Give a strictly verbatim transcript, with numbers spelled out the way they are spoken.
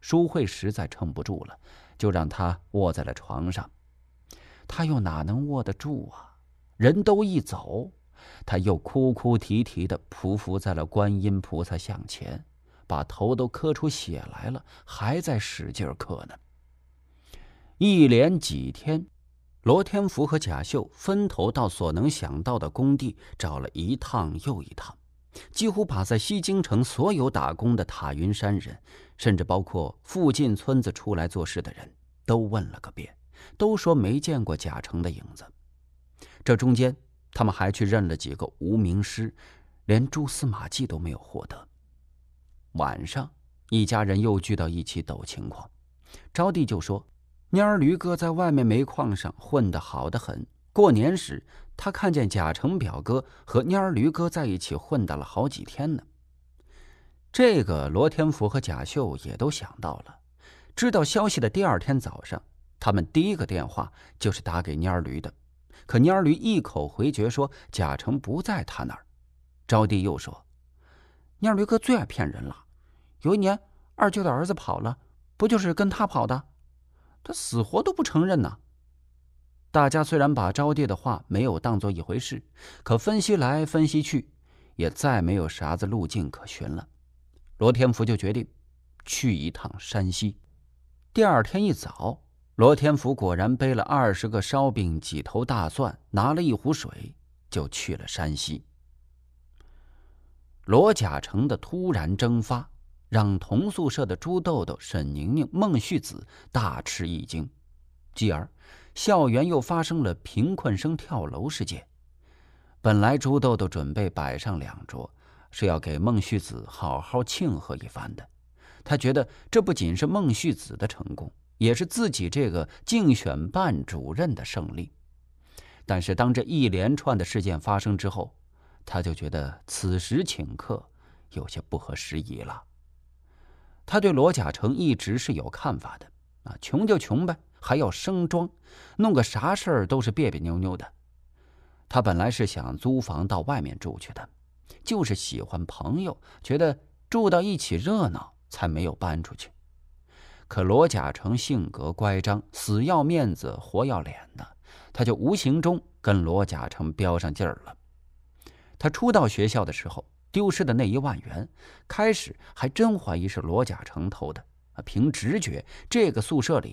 淑慧实在撑不住了，就让他卧在了床上。他又哪能卧得住啊？人都一走，他又哭哭啼啼地匍匐在了观音菩萨像前，把头都磕出血来了，还在使劲磕呢。一连几天，罗天福和贾秀分头到所能想到的工地找了一趟又一趟，几乎把在西京城所有打工的塔云山人，甚至包括附近村子出来做事的人都问了个遍，都说没见过贾成的影子。这中间他们还去认了几个无名尸，连蛛丝马迹都没有获得。晚上一家人又聚到一起抖情况，招娣就说蔫儿驴哥在外面煤矿上混得好得很，过年时他看见贾成表哥和蔫儿驴哥在一起混打了好几天呢。这个罗天福和贾秀也都想到了。知道消息的第二天早上，他们第一个电话就是打给蔫儿驴的，可蔫儿驴一口回绝说贾成不在他那儿。招娣又说蔫儿驴哥最爱骗人了，有一年二舅的儿子跑了，不就是跟他跑的？他死活都不承认呢。大家虽然把招娣的话没有当作一回事，可分析来分析去，也再没有啥子路径可循了。罗天福就决定去一趟山西。第二天一早，罗天福果然背了二十个烧饼、几头大蒜，拿了一壶水，就去了山西。罗贾成的突然蒸发，让同宿舍的朱豆豆、沈宁宁、孟旭子大吃一惊，继而校园又发生了贫困生跳楼事件。本来朱豆豆准备摆上两桌，是要给孟旭子好好庆贺一番的。他觉得这不仅是孟旭子的成功，也是自己这个竞选办主任的胜利。但是当这一连串的事件发生之后，他就觉得此时请客有些不合时宜了。他对罗贾成一直是有看法的啊，穷就穷呗，还要升庄，弄个啥事儿都是别别扭扭的。他本来是想租房到外面住去的，就是喜欢朋友，觉得住到一起热闹，才没有搬出去。可罗贾成性格乖张，死要面子活要脸的，他就无形中跟罗贾成飙上劲儿了。他初到学校的时候丢失的那一万元，开始还真怀疑是罗贾成偷的。凭直觉，这个宿舍里